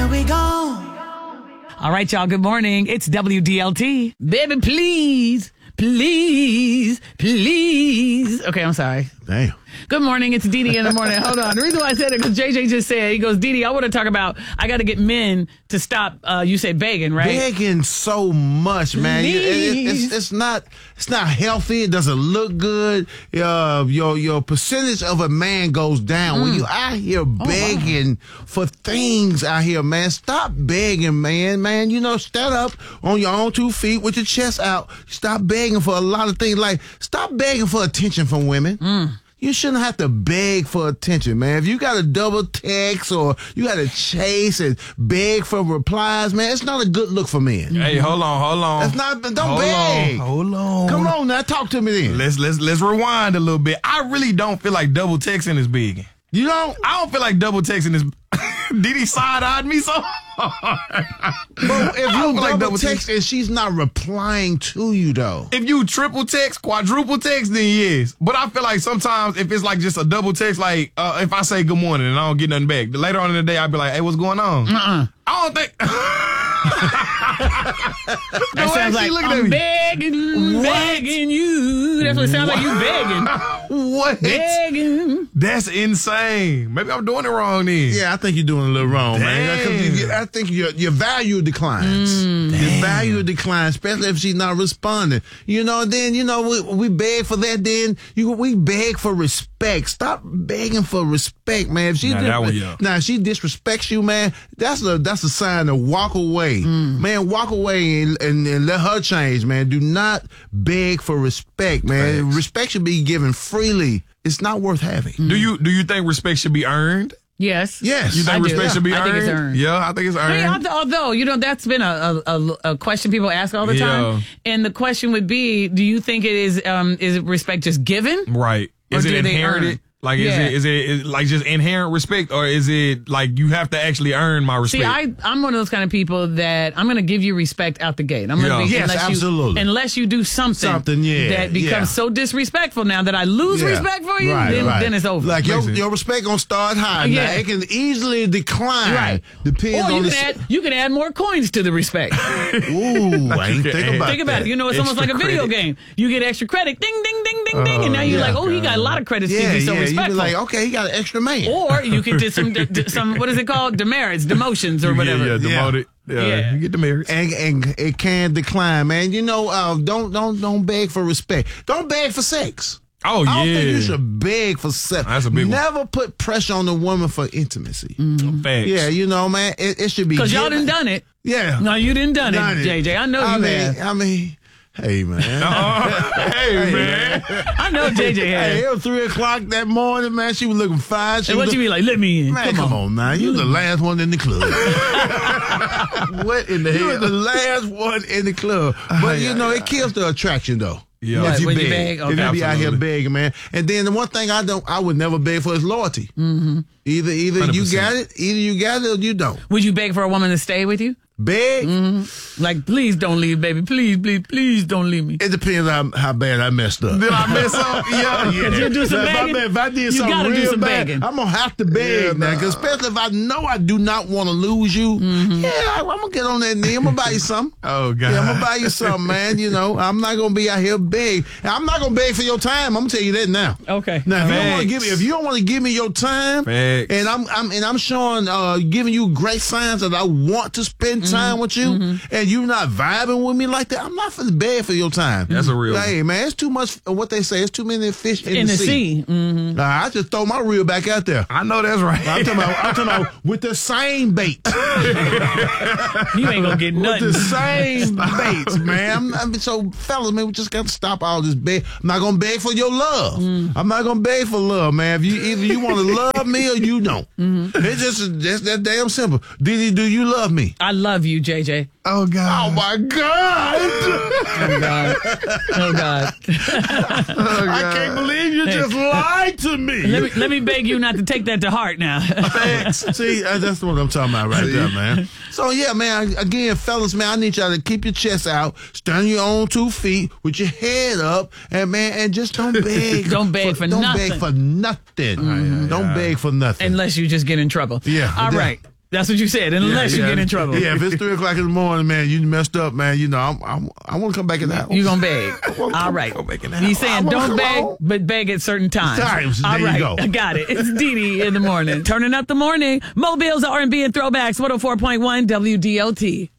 Here we go. All right, y'all. Good morning. It's WDLT. Baby, please, please, please. Okay, I'm sorry. Damn. Good morning. It's Dee Dee in the morning. Hold on. The reason why I said it because JJ just said, he goes, Dee Dee, I want to talk about, I got to get men to stop, you said begging, right? Begging so much, man. Please. It's not healthy. It doesn't look good. Your percentage of a man goes down when you out here begging for things out here, man. Stop begging, man. Man, stand up on your own 2 feet with your chest out. Stop begging for a lot of things. Like, stop begging for attention from women. You shouldn't have to beg for attention, man. If you got to double text or you got to chase and beg for replies, man, it's not a good look for men. Hey, hold on. That's not. Don't beg. Hold on. Come on now, talk to me then. Let's rewind a little bit. I really don't feel like double texting is begging. You don't? I don't feel like double texting is. Did he side-eyed me so hard? But if you double text and she's not replying to you, though. If you triple text, quadruple text, then yes. But I feel like sometimes if it's like just a double text, like if I say good morning and I don't get nothing back, later on in the day I'll be like, hey, what's going on? I don't think. That sounds like I'm begging you. That's what it sounds like. You begging. What? Begging. That's insane. Maybe I'm doing it wrong then. Yeah, I think you're doing a little wrong, man. 'Cause I think your value declines. Your value declines, especially if she's not responding. Then we beg for that. Then we beg for respect. Stop begging for respect, man. If she if she disrespects you, man, that's a sign to walk away, man. Walk away and let her change, man. Do not beg for respect, man. Thanks. Respect should be given freely. It's not worth having. Do you think respect should be earned? Yes. Yes. You think respect should be earned? I think it's earned. Yeah, I think it's earned. Hey, although, that's been a question people ask all the time. And the question would be, do you think it is respect just given? Right. Is it inherited? Like, is it like just inherent respect, or is it like you have to actually earn my respect? See, I'm one of those kind of people that I'm going to give you respect out the gate. I'm going to be, absolutely. Unless you do something that becomes so disrespectful now that I lose respect for you, then it's over. Like your respect going to start high. Now. It can easily decline. Right. Depends on you can add more coins to the respect. Ooh, I ain't think about that. Think about it. It's almost like a video game. You get extra credit. Ding, ding, ding, ding, ding. And now you're like, he got a lot of credits to be so respectful. You be like, okay, he got an extra man. Or you could do some what is it called? Demerits, demotions, or whatever. Demoted. Yeah, you get demerits. And it can decline, man. Don't beg for respect. Don't beg for sex. Oh, yeah. I don't think you should beg for sex. That's a big one. Never put pressure on the woman for intimacy. Facts. Yeah, man, it should be. Because y'all done it. Yeah. No, you didn't done it, JJ. I know you have. I mean, hey, man. Hey, man. I know JJ had. Hey, it was 3 o'clock that morning, man. She was looking fine. What you mean, like, let me in? Man, come on now. You the last one in the club. What in the hell? You were the last one in the club. But, it kills the attraction, though. Yeah. If you When beg. you beg, okay. If you be out here Absolutely. begging, man. And then the one thing I would never beg for is loyalty. Either you 100%. got it or you don't. Would you beg for a woman to stay with you? Beg? Like, please don't leave, baby. Please, please, please don't leave me. It depends how bad I messed up. Did I mess up? Yeah. You do some begging? If I did You something gotta do real some bad, begging. I'm going to have to beg now. Because especially if I know I do not want to lose you, I'm going to get on that knee. I'm going to buy you something. Oh, God. Yeah, I'm going to buy you something, man. I'm not going to be out here beg. And I'm not going to beg for your time. I'm going to tell you that now. Okay. Now, if you don't want to give me your time, Facts. and I'm showing, giving you great signs that I want to spend time with you, and you not vibing with me like that, I'm not finna beg for your time. That's a real one. Hey, man, it's too much. What they say, it's too many fish In the sea. I just throw my reel back out there. I know that's right. I'm talking about with the same bait. You ain't gonna get With nothing. the same baits, man. So, fellas, man, we just got to stop all this beg. I'm not gonna beg for your love. I'm not gonna beg for love, man. Either you want to love me or you don't. It's just that damn simple. Didi, do you love me? I love you, JJ. Oh, God. Oh my God! Oh, God. Oh, God. I can't believe you just lied to me. Let me beg you not to take that to heart now. See, that's what I'm talking about right there, man. So, yeah, man, again, fellas, man, I need y'all to keep your chest out, stand on your own 2 feet with your head up, and just don't beg. Don't beg for don't nothing. Beg for nothing. Don't beg for nothing. Unless you just get in trouble. Yeah. All right. That's what you said, unless you get in trouble. Yeah, if it's 3 o'clock in the morning, man, you messed up, man. You know, I want to come back in the house. You gonna beg? All right. He's saying don't beg, but beg at certain times. There you go. I got it. It's Dee Dee in the morning, turning up the morning. Mobile's R&B and throwbacks. 104.1 WDLT.